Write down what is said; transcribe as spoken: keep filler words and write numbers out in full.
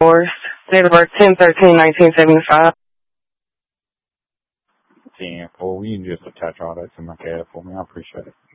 Date of birth ten thirteen nineteen seventy-five. ten four. You can just attach all that to my cab for me. I appreciate it.